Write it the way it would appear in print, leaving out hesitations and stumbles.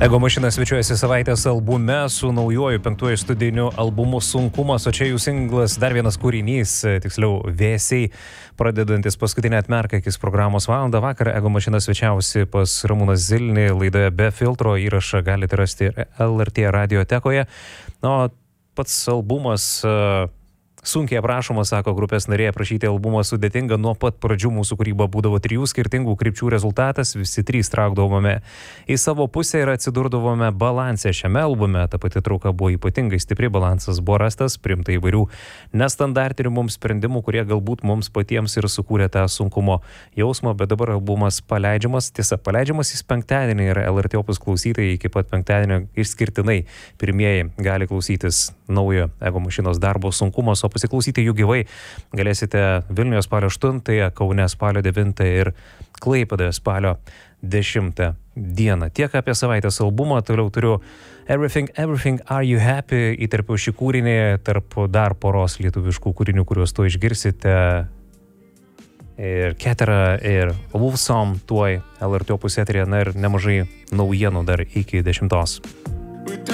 Ego mašina svečiuojasi savaitės albume su naujoju 5 studijiniu albumu Sunkumas, o čia jų singlas, dar vienas kūrinys, tiksliau vėsiai, pradedantis paskutinę atmerkakis programos valandą. Vakar Ego mašina svečiavosi pas Ramūną Zilnį laidoje Be filtro, įrašą galite rasti LRT radiotekoje. O pats albumas sunkiai aprašomas, sako grupės narė, aprašyti albumą sudėtinga. Nuo pat pradžių mūsų kūryba būdavo 3 skirtingų krypčių rezultatas, visi 3 traukdavome į savo pusę ir atsidurdavome balanse šiame albume. Ta pati trauka buvo ypatingai stipri, balansas buvo rastas, priimta įvairių nestandartinių mums sprendimų, kurie galbūt mums patiems ir sukūrė tą sunkumo jausmą, bet dabar albumas paleidžiamas, tiesa, paleidžiamas jis penktadienį ir LRT Opus klausytojai iki pat penktadienio išskirtinai pirmieji gali klausytis naujo Ego mašinos darbo Sunkumas, o pasiklausyti jų gyvai galėsite Vilniuje spalio 8, Kaune spalio 9 ir Klaipėdoje spalio 10 dieną. Tiek apie savaitės albumą, toliau turiu Everything, Are You Happy, įterpiau šį kūrinį tarp dar poros lietuviškų kūrinių, kuriuos tu išgirsite. Ir Ketera, ir Wolfsong tuoj LRT Opus eteryje, na ir nemažai naujienų dar iki 10.